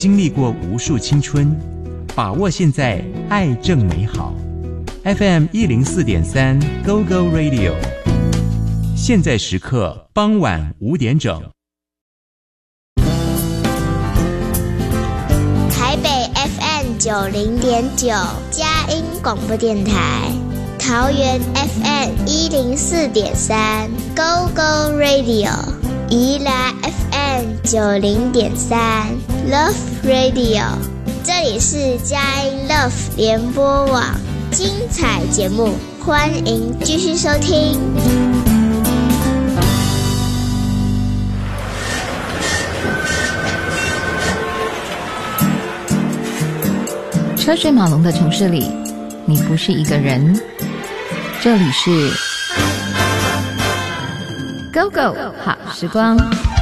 经历过无数青春，把握现在，爱正美好。FM 104.3 Go Go Radio， 现在时刻傍晚5点整。 台北 FM 90.9佳音广播电台，桃园 FM 104.3 Go Go Radio， 宜兰 FM 90.3 Love Radio， 这里是佳音 Love 联播网，精彩节目，欢迎继续收听。 车水马龙的城市里，你不是一个人。这里是 Go Go 好时光，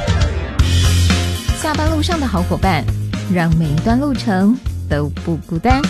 下班路上的好伙伴，让每一段路程都不孤单。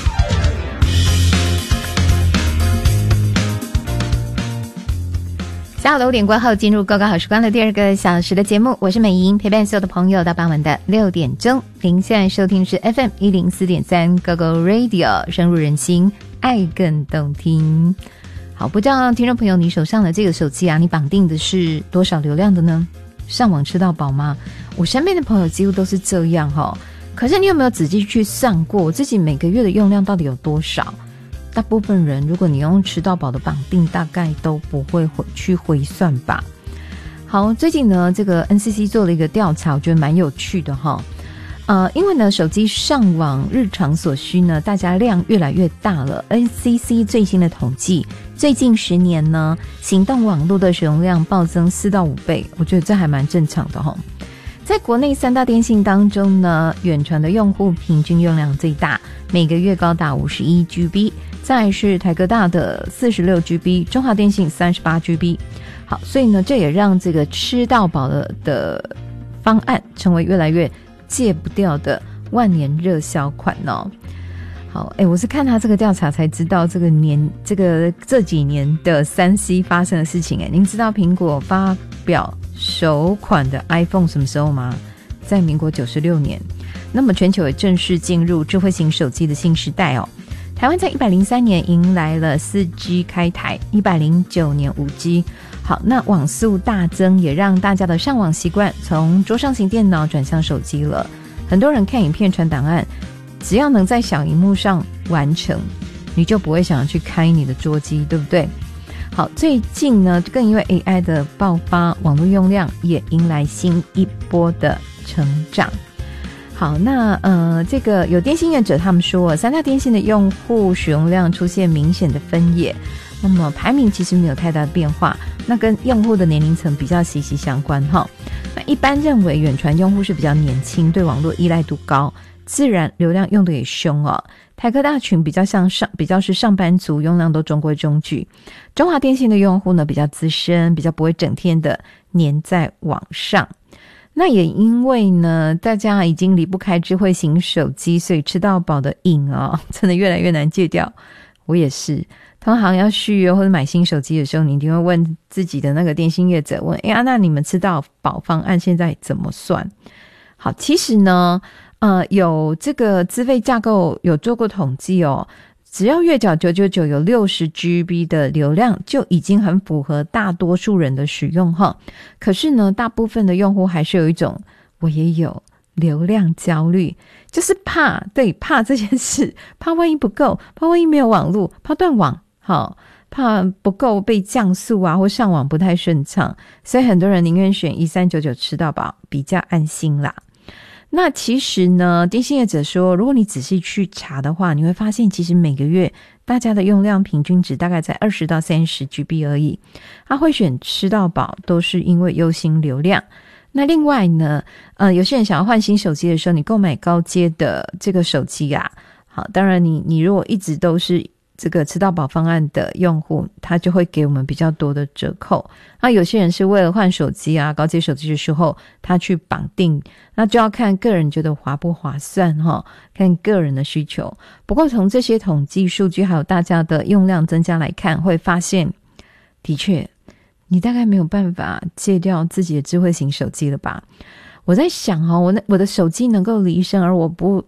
下午的5点过后，进入 Go Go 好时光的第2个小时的节目，我是美莹，陪伴所有的朋友到傍晚的6点钟。您现在收听是 FM 104.3 Go Go Radio， 深入人心，爱更动听。好，不知道听众朋友，你手上的这个手机啊，你绑定的是多少流量的呢？上网吃到饱吗？我身边的朋友几乎都是这样齁。可是你有没有仔细去算过我自己每个月的用量到底有多少？大部分人如果你用吃到饱的绑定，大概都不会去回算吧。好，最近呢这个 NCC 做了一个调查，我觉得蛮有趣的齁。因为呢手机上网日常所需呢，大家量越来越大了。 NCC 最新的统计，最近10年呢行动网络的使用量暴增4到5倍，我觉得这还蛮正常的齁。在国内3大电信当中呢，远传的用户平均用量最大，每个月高达51GB， 再来是台科大的46GB， 中华电信38GB。 好，所以呢这也让这个吃到饱的方案成为越来越戒不掉的万年热销款哦。好，我是看他这个调查才知道这几年的3C 发生的事情。您知道苹果发表首款的 iPhone 什么时候吗？在民国96年。那么全球也正式进入智慧型手机的新时代哦。台湾在103年迎来了 4G 开台，109年 5G。 好，那网速大增也让大家的上网习惯从桌上型电脑转向手机了。很多人看影片传档案，只要能在小萤幕上完成，你就不会想要去开你的桌机，对不对？好，最近呢更因为 AI 的爆发，网络用量也迎来新一波的成长。好，那这个有电信业者他们说，3大电信的用户使用量出现明显的分野，那么排名其实没有太大的变化，那跟用户的年龄层比较息息相关哈。那一般认为远传用户是比较年轻，对网络依赖度高，自然流量用的也凶哦。台科大群比较是上班族，用量都中规中矩。中华电信的用户呢比较资深，比较不会整天的黏在网上。那也因为呢大家已经离不开智慧型手机，所以吃到饱的瘾哦真的越来越难戒掉。我也是，通常要续约或者买新手机的时候，你一定会问自己的那个电信业者，问那你们吃到饱方案现在怎么算？好，其实呢有这个资费架构有做过统计哦，只要月缴999有 60GB 的流量，就已经很符合大多数人的使用哈。可是呢大部分的用户还是有一种，我也有流量焦虑，就是怕这件事，怕万一不够，怕万一没有网路，怕断网，怕不够被降速啊，或上网不太顺畅，所以很多人宁愿选1399吃到饱，比较安心啦。那其实呢电信业者说，如果你仔细去查的话，你会发现其实每个月大家的用量平均值大概在20到30GB 而已。他会选吃到饱都是因为忧心流量。那另外呢有些人想要换新手机的时候，你购买高阶的这个手机啊，好，当然你如果一直都是这个吃到饱方案的用户，他就会给我们比较多的折扣。那有些人是为了换手机啊，高阶手机的时候他去绑定，那就要看个人觉得划不划算看个人的需求。不过从这些统计数据还有大家的用量增加来看，会发现的确你大概没有办法戒掉自己的智慧型手机了吧。我我在想我的手机能够离身，而我不